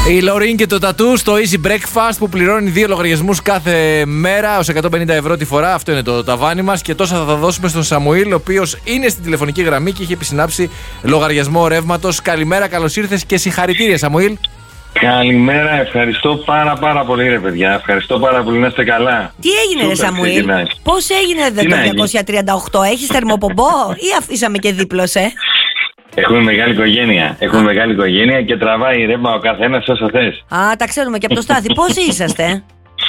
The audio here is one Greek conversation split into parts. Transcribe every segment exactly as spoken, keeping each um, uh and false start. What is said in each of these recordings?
Η Λωρίν και το τατού στο Easy Breakfast που πληρώνει δύο λογαριασμούς κάθε μέρα ως εκατόν πενήντα ευρώ τη φορά. Αυτό είναι το ταβάνι μας. Και τόσα θα τα δώσουμε στον Σαμουήλ, ο οποίος είναι στην τηλεφωνική γραμμή και έχει επισυνάψει λογαριασμό ρεύματος. Καλημέρα, καλώς ήρθες και συγχαρητήρια, Σαμουήλ. Καλημέρα, ευχαριστώ πάρα πάρα πολύ ρε παιδιά. Ευχαριστώ πάρα πολύ, να είστε καλά. Τι έγινε ρε Σαμουήλ, πώς έγινε το διακόσια τριάντα οκτώ, έχεις θερμοπομπό ή αφήσαμε και δίπλωσε? Έχουμε μεγάλη οικογένεια. Έχουμε Α. μεγάλη οικογένεια και τραβάει ρεύμα ο καθένας όσο θες. Α, τα ξέρουμε και από το Στάθη. Πόσοι είσαστε?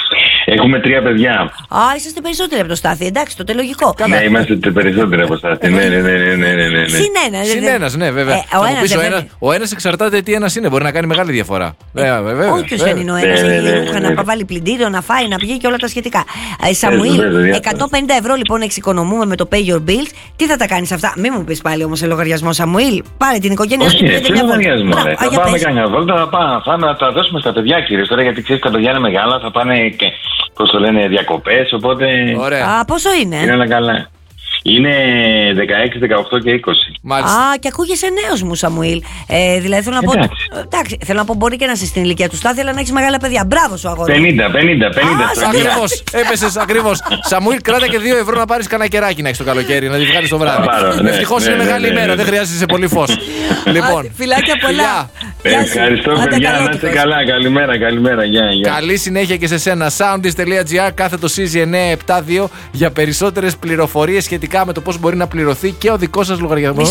Έχουμε τρία παιδιά. Α, είσαστε περισσότεροι από το Στάθη, εντάξει, τότε λογικό. Ναι, είμαστε περισσότεροι από το Στάθη. Ναι, ναι, ναι, ναι, ναι, ναι. Συνένα, Συνένας, ναι, βέβαια. Ε, ο, ένας, ο, ένας, ο ένας εξαρτάται τι ένας είναι, μπορεί να κάνει μεγάλη διαφορά. Ε, βέβαια, όχι ποιος είναι ο ένας, να βάλει πλυντήριο, να φάει, να πηγαίνει και όλα τα σχετικά. Ε, Σαμουήλ, εκατόν πενήντα ευρώ λοιπόν εξοικονομούμε με το Pay Your Bills. Τι θα τα κάνεις αυτά? Μην μου πεις πάλι όμως σε λογαριασμό, Σαμουήλ. Πάρε την οικογένεια σου. Όχι, σε λογαριασμό. Θα πάμε κανένα βόλτα, θα τα δώσουμε στα παιδιά κυρίως τώρα, γιατί ξέρεις τα παιδιά είναι μεγάλα, θα πάνε και. Πώς το λένε, διακοπές, οπότε. Ωραία. Α, πόσο είναι? Είναι όλα καλά. Είναι δεκαέξι, δεκαοκτώ και είκοσι. Μάλιστα. Α, και ακούγεσαι νέος μου, Σαμουήλ. Ε, δηλαδή θέλω να πω. Εντάξει. εντάξει, θέλω να πω, μπορεί και να είσαι στην ηλικία του Στάθη, αλλά να έχεις μεγάλα παιδιά. Μπράβο σου, αγόρι. πενήντα, πενήντα, πενήντα. Ακριβώς. Έπεσες ακριβώς. Σαμουήλ, κράτα και δύο ευρώ να πάρεις κανένα κεράκι να έχεις το καλοκαίρι, να τη βγάλεις το βράδυ. Ευτυχώς είναι μεγάλη ημέρα, δεν χρειάζεσαι πολύ φως. Λοιπόν. Φιλάκια πολλά. Ευχαριστώ, παιδιά. Να είστε καλά. Καλημέρα, καλημέρα. Καλή συνέχεια και σε σένα. Soundist τελεία gr, κάθετο Easy εννιακόσια εβδομήντα δύο για περισσότερες πληροφορίες σχετικά με το πώς μπορεί να πληρωθεί και ο δικός σας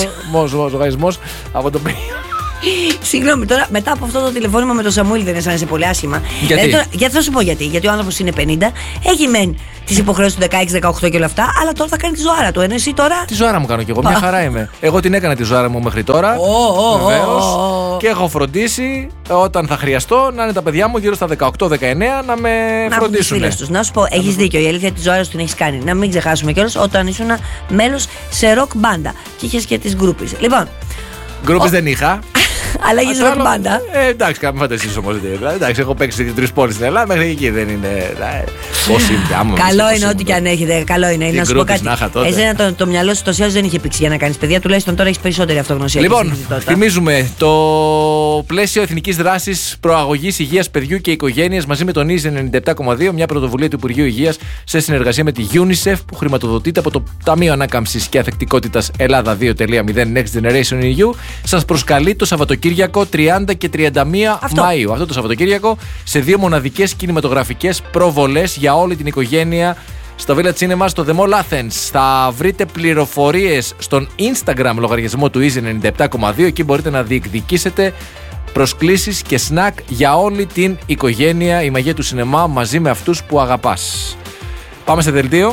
λογαριασμός από το περίοδο. Συγγνώμη, τώρα μετά από αυτό το τηλεφώνημα με τον Σαμουήλ δεν αισθάνεσαι πολύ άσχημα? Γιατί? Ε, τώρα, γιατί θα σου πω γιατί. Γιατί ο άνθρωπος είναι πενήντα, έχει μεν τις υποχρεώσεις του δεκαέξι δεκαοκτώ και όλα αυτά, αλλά τώρα θα κάνει τη ζωάρα του. Ενώ εσύ τώρα. Τη ζωάρα μου κάνω κι εγώ, μια χαρά είμαι. Εγώ την έκανα τη ζωάρα μου μέχρι τώρα. Oh, oh, βεβαίως. Oh, oh. Και έχω φροντίσει όταν θα χρειαστώ να είναι τα παιδιά μου γύρω στα δεκαοκτώ δεκαεννέα να με να φροντίσουν. Να σου πω, έχεις δίκιο. Η αλήθεια τη ζωάρα του την έχεις κάνει. Να μην ξεχάσουμε κιόλας όταν ήσουν μέλος σε ροκ μπάντα και είχες και τις γκρούπες. Λοιπόν. Γκρούπες δεν είχα. Αλλά έχεις ροκ μπάντα. Ε, εντάξει, κάπου φανταστείς όμως. Εντάξει, έχω παίξει και τρεις πόλεις στην Ελλάδα, μέχρι εκεί δεν είναι. Πώς είναι, καλό είναι ό,τι και αν έχετε. Καλό είναι. Να σου πω κάτι. Εσένα το, το μυαλό σου τοσιάζει δεν είχε πήξει για να κάνεις παιδιά, τουλάχιστον τώρα έχεις περισσότερη αυτογνωσία. Λοιπόν, θυμίζουμε το πλαίσιο εθνικής δράσης προαγωγής υγείας παιδιού και οικογένειας μαζί με τον Easy ενενήντα επτά κόμμα δύο, μια πρωτοβουλία του Υπουργείου Υγείας σε συνεργασία με τη UNICEF που χρηματοδοτείται από το Ταμείο Ανάκαμψης και Ανθεκτικότητας Ελλάδα δύο κόμμα μηδέν Next Generation ι γιου. Σας προσκαλεί το Σαββατοκύριακο τριάντα και τριάντα μία Αυτό. Μαΐου. Αυτό το Σαββατοκύριακο σε δύο μοναδικές κινηματογραφικές προβολές για όλη την οικογένεια στο Village Cinema στο The Mall Athens. Θα βρείτε πληροφορίες στον Instagram λογαριασμό του Easy ενενήντα επτά κόμμα δύο. Εκεί μπορείτε να διεκδικήσετε προσκλήσεις και σνακ για όλη την οικογένεια. Η μαγεία του σινεμά μαζί με αυτούς που αγαπάς. Πάμε σε δελτίο.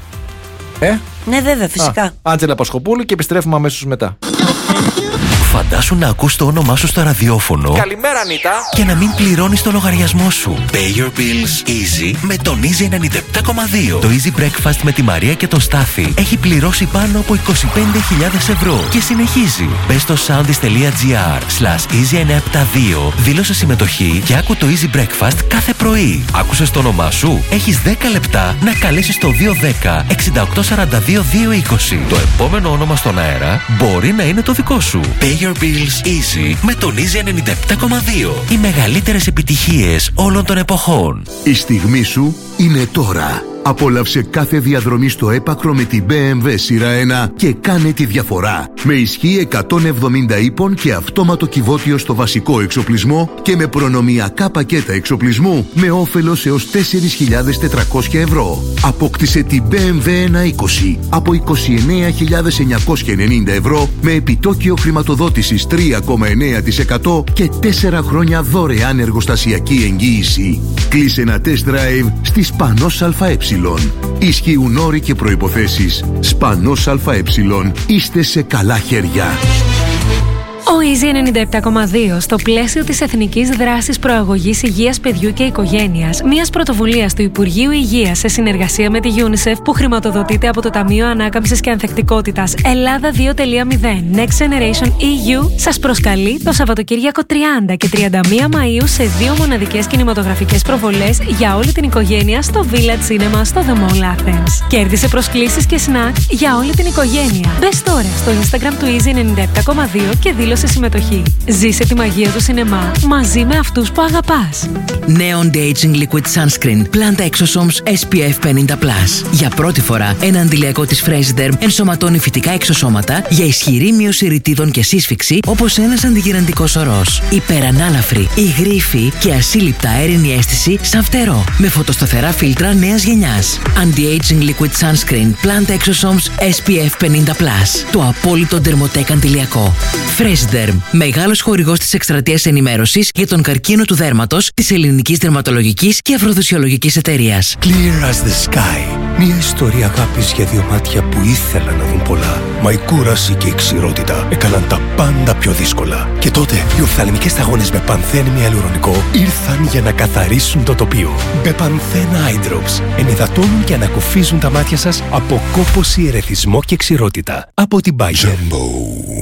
Ε? Ναι, βέβαια, φυσικά. Άντζελα Πασχοπούλου και επιστρέφουμε αμέσως μετά. Φαντάσου να ακούς το όνομά σου στο ραδιόφωνο. Καλημέρα, Νίτα. Και να μην πληρώνεις το λογαριασμό σου. Pay your bills easy με τον Easy ενενήντα επτά κόμμα δύο. Το Easy Breakfast με τη Μαρία και τον Στάθη έχει πληρώσει πάνω από είκοσι πέντε χιλιάδες ευρώ και συνεχίζει. Μπες στο soundist τελεία gr slash easy εννιακόσια εβδομήντα δύο, δήλωσε συμμετοχή και άκου το Easy Breakfast κάθε πρωί. Άκουσες το όνομά σου? Έχεις δέκα λεπτά να καλέσεις το δύο ένα μηδέν εξήντα οκτώ σαράντα δύο δύο είκοσι. Το επόμενο όνομα στον αέρα μπορεί να είναι το δικό σου. Pay your bills easy με τον Easy ενενήντα επτά κόμμα δύο. Οι μεγαλύτερες επιτυχίες όλων των εποχών. Η στιγμή σου είναι τώρα. Απόλαυσε κάθε διαδρομή στο έπακρο με την μπι εμ ντάμπλιου σειρά ένα και κάνε τη διαφορά. Με ισχύ εκατόν εβδομήντα ύπων και αυτόματο κυβότιο στο βασικό εξοπλισμό και με προνομιακά πακέτα εξοπλισμού με όφελος έως τέσσερις χιλιάδες τετρακόσια ευρώ. Απόκτησε την μπι εμ ντάμπλιου εκατόν είκοσι από είκοσι εννέα χιλιάδες εννιακόσια ενενήντα ευρώ με επιτόκιο χρηματοδότησης τρία κόμμα εννέα τοις εκατό και τέσσερα χρόνια δωρεάν εργοστασιακή εγγύηση. Κλείσε ένα test drive στη Σπανός ΑΕ. Ισχύουν όροι και προϋποθέσεις. Σπανός ΑΕ. Είστε σε καλά χέρια. Ο Easy ενενήντα επτά κόμμα δύο στο πλαίσιο της Εθνικής Δράσης Προαγωγής Υγείας Παιδιού και Οικογένειας, μιας πρωτοβουλίας του Υπουργείου Υγείας σε συνεργασία με τη UNICEF που χρηματοδοτείται από το Ταμείο Ανάκαμψης και Ανθεκτικότητας Ελλάδα δύο κόμμα μηδέν Next Generation ι γιου, σας προσκαλεί το Σαββατοκύριακο τριάντα και τριάντα μία Μαΐου σε δύο μοναδικές κινηματογραφικές προβολές για όλη την οικογένεια στο Village Cinema στο The Mall Athens. Κέρδισε προσκλήσεις και σνακ για όλη την οικογένεια. Μπες τώρα στο Instagram του Easy ενενήντα επτά κόμμα δύο και δήλωσε σε συμμετοχή. Ζήσε τη μαγεία του σινεμά μαζί με αυτούς που αγαπάς. Νέο Anti-Aging Liquid Sunscreen Plant Exosomes ες πι εφ πενήντα πλας. Για πρώτη φορά, ένα αντιλιακό της Freshderm ενσωματώνει φυτικά εξωσώματα για ισχυρή μείωση ρητίδων και σύσφυξη, όπως ένας αντιγυραντικός ορός. Υπερανάλαφρη, υγρήφη και ασύλληπτα αέρινη αίσθηση σαν φτερό. Με φωτοσταθερά φίλτρα νέας γενιάς. Anti-Aging Liquid Sunscreen Plant Exosomes ες πι εφ πενήντα πλας. Το απόλυτο ντερμοτέκ αντιλιακό. Freshderm, μεγάλος χορηγός της εκστρατείας ενημέρωσης για τον καρκίνο του δέρματος της Ελληνικής Δερματολογικής και Αφροδισιολογικής Εταιρείας. Clear as the sky. Μια ιστορία αγάπης για δύο μάτια που ήθελαν να δουν πολλά. Μα η κούραση και η ξηρότητα έκαναν τα πάντα πιο δύσκολα. Και τότε οι οφθαλμικές σταγόνες με πανθένη αλουρονικό ήρθαν για να καθαρίσουν το τοπίο. Μπεπανθέν Eye Drops ενυδατώνουν και ανακουφίζουν τα μάτια σας από κόπωση, ερεθισμό και ξηρότητα. Από την Bayer.